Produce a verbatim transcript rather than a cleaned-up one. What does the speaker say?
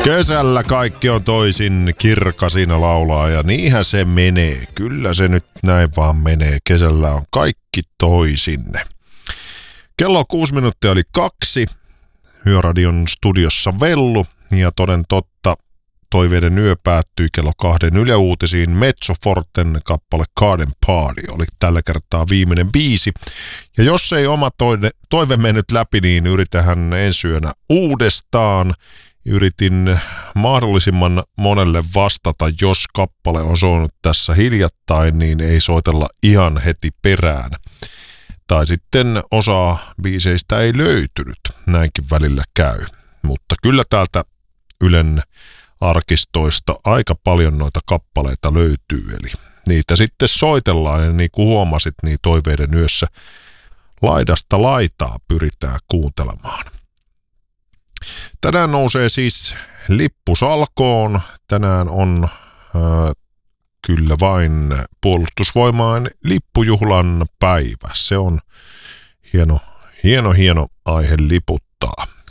Kesällä kaikki on toisin, kirkasina laulaa ja niinhän se menee. Kyllä se nyt näin vaan menee. Kesällä on kaikki toisin. Kello kuusi minuuttia oli kaksi. Yöradion studiossa Vellu ja toden totta toiveiden yö päättyi kello kahden Yle Uutisiin. Mezzo Forten kappale Garden Party oli tällä kertaa viimeinen biisi. Ja jos ei oma toive, toive mennyt läpi, niin yritähän ensi yönä uudestaan. Yritin mahdollisimman monelle vastata, jos kappale on soinut tässä hiljattain, niin ei soitella ihan heti perään. Tai sitten osa biiseistä ei löytynyt, näinkin välillä käy. Mutta kyllä täältä Ylen arkistoista aika paljon noita kappaleita löytyy, eli niitä sitten soitellaan, ja niin kuin huomasit, niin toiveiden yössä laidasta laitaa pyritään kuuntelemaan. Tänään nousee siis lippu salkoon. Tänään on äh, kyllä vain puolustusvoimain lippujuhlan päivä. Se on hieno, hieno, hieno aihe liputtaa.